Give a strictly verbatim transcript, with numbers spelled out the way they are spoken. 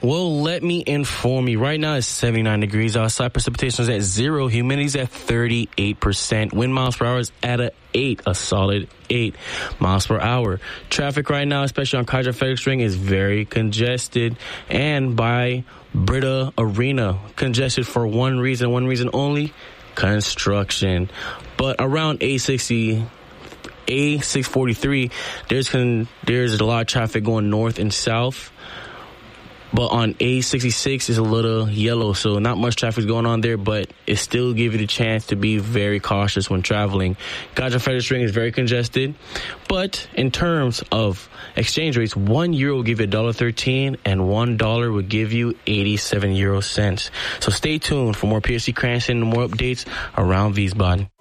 Well, let me inform you. Right now it's seventy-nine degrees outside. Precipitation is at zero. Humidity is at thirty-eight percent. Wind miles per hour is at a eight, a solid eight miles per hour. Traffic right now, especially on Kaiser FedEx Ring, is very congested. And by Brita Arena, congested for one reason, one reason only, construction. But around A sixty, A six forty-three, there's con- there's a lot of traffic going north and south. But on A sixty-six is a little yellow, so not much traffic going on there, but it still gives you the chance to be very cautious when traveling. Kaiser FedEx Ring is very congested, but in terms of exchange rates, one euro will give you one dollar thirteen, and one dollar would give you eighty-seven euro cents. So stay tuned for more P S C Cranston and more updates around Wiesbaden.